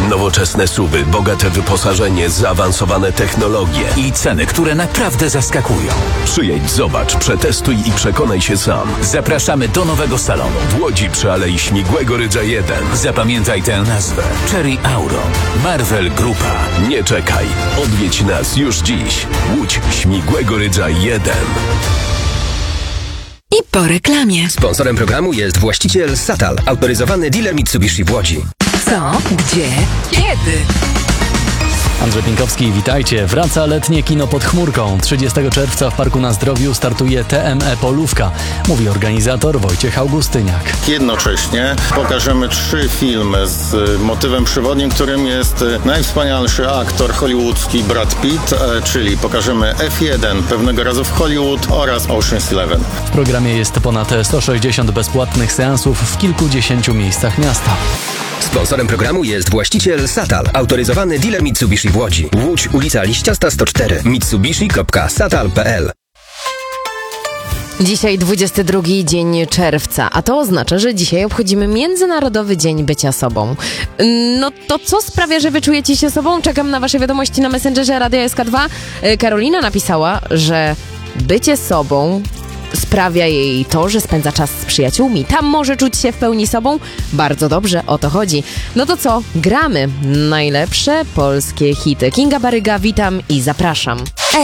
Nowoczesne SUV-y, bogate wyposażenie, zaawansowane technologie i ceny, które naprawdę zaskakują. Przyjedź, zobacz, przetestuj i przekonaj się sam. Zapraszamy do nowego salonu W Łodzi przy Alei Śmigłego Rydza 1. Zapamiętaj tę nazwę. Cherry Auro. Marvel Grupa. Nie czekaj. Odwiedź nas już dziś. Łódź Śmigłego Rydza 1. I po reklamie. Sponsorem programu jest właściciel Satal, autoryzowany dealer Mitsubishi w Łodzi. Co? Gdzie? Kiedy? Andrzej Pinkowski, witajcie. Wraca letnie kino pod chmurką. 30 czerwca w Parku na Zdrowiu startuje TME Polówka. Mówi organizator Wojciech Augustyniak. Jednocześnie pokażemy 3 filmy z motywem przewodnim, którym jest najwspanialszy aktor hollywoodzki Brad Pitt, czyli pokażemy F1 pewnego razu w Hollywood oraz Ocean's 11. W programie jest ponad 160 bezpłatnych seansów w kilkudziesięciu miejscach miasta. Sponsorem programu jest właściciel Satal, autoryzowany dealer Mitsubishi w Łodzi. Łódź, ulica Liściasta 104, mitsubishi.satal.pl. Dzisiaj 22 dzień czerwca, a to oznacza, że dzisiaj obchodzimy Międzynarodowy Dzień Bycia Sobą. No to co sprawia, że wy czujecie się sobą? Czekam na wasze wiadomości na Messengerze Radia SK2. Karolina napisała, że bycie sobą sprawia jej to, że spędza czas z przyjaciółmi. Tam może czuć się w pełni sobą. Bardzo dobrze, o to chodzi. No to co? Gramy najlepsze polskie hity. Kinga Baryga, witam i zapraszam.